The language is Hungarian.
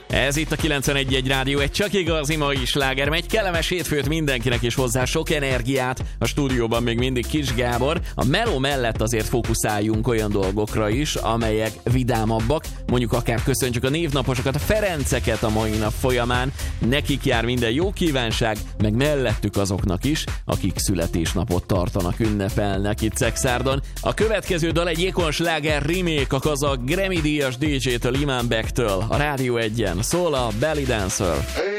Ez itt a 91.1 Rádió, egy csak igazi mai sláger. Egy kellemes hétfőt mindenkinek, és hozzá sok energiát. A stúdióban még mindig Kis Gábor. A meló mellett azért fókuszáljunk olyan dolgokra is, amelyek vidámabbak. Mondjuk akár köszöntjük a névnaposokat, a Ferenceket a mai nap folyamán. Nekik jár minden jó kívánság, meg mellettük azoknak is, akik születésnapot tartanak, ünnepelnek itt Szexárdon. A következő dal egy ikon sláger remake, a kazak Grammy-díjas DJ-től, Iman Beck-től, a Rádió 1-en. Szól a Belly Dancer.